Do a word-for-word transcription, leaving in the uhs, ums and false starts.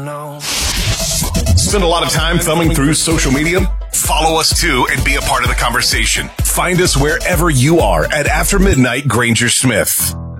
No. Spend a lot of time thumbing through social media? Follow us too and be a part of the conversation. Find us wherever you are at After Midnight Granger Smith.